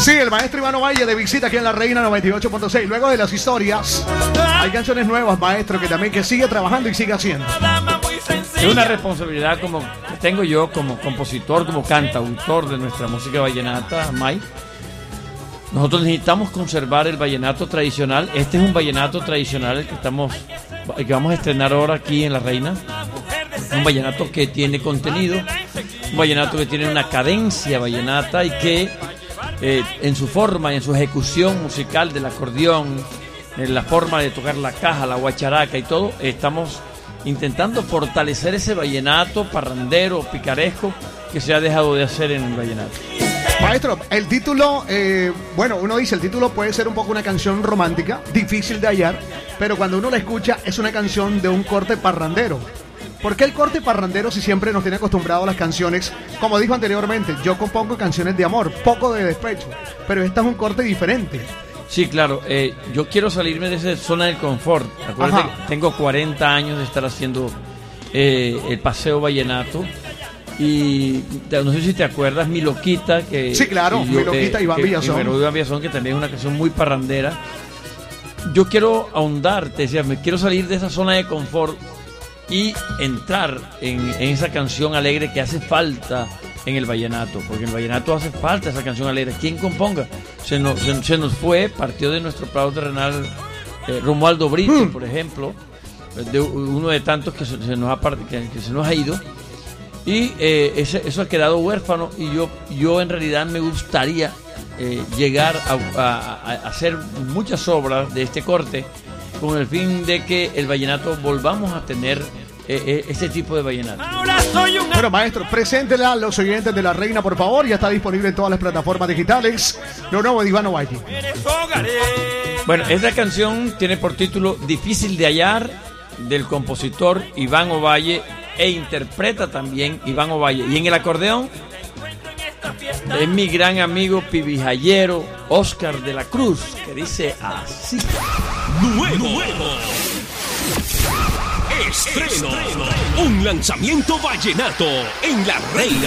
Sí, el maestro Iván Ovalle de visita aquí en La Reina 98.6. Luego de las historias, hay canciones nuevas, maestro, que también que sigue trabajando y sigue haciendo. Es una responsabilidad como que tengo yo como compositor, como cantautor de nuestra música vallenata, Mike. Nosotros necesitamos conservar el vallenato tradicional. Este es un vallenato tradicional el que vamos a estrenar ahora aquí en La Reina. Un vallenato que tiene contenido, un vallenato que tiene una cadencia vallenata y que en su forma y en su ejecución musical del acordeón, en la forma de tocar la caja, la guacharaca y todo, estamos intentando fortalecer ese vallenato parrandero, picaresco, que se ha dejado de hacer en el vallenato. Maestro, el título, bueno, uno dice, el título puede ser un poco una canción romántica, difícil de hallar, pero cuando uno la escucha es una canción de un corte parrandero. ¿Por qué el corte parrandero si siempre nos tiene acostumbrado a las canciones? Como dijo anteriormente, yo compongo canciones de amor, poco de despecho, pero esta es un corte diferente. Sí, claro, yo quiero salirme de esa zona del confort. Acuérdate que tengo 40 años de estar haciendo el paseo vallenato. Y no sé si te acuerdas, Mi Loquita, que sí, claro, Mi Loquita, Iván Villazón. Iván Villazón, que también es una canción muy parrandera. Yo quiero ahondar, te decía, me quiero salir de esa zona de confort y entrar en esa canción alegre que hace falta en el vallenato, porque en el vallenato hace falta esa canción alegre. ¿Quién componga? Se nos fue, partió de nuestro prado terrenal Romualdo Brito, por ejemplo, de uno de tantos que se nos ha ido. Y eso ha quedado huérfano, y yo en realidad me gustaría llegar a hacer muchas obras de este corte con el fin de que el vallenato volvamos a tener ese tipo de vallenato. Bueno, maestro, preséntela a los oyentes de La Reina, por favor. Ya está disponible en todas las plataformas digitales. Lo nuevo de Iván Ovalle. Bueno, esta canción tiene por título Difícil de hallar, del compositor Iván Ovalle, e interpreta también Iván Ovalle. Y en el acordeón es mi gran amigo pibijayero Oscar de la Cruz, que dice así. Nuevo. Estreno. Un lanzamiento vallenato en La Reina.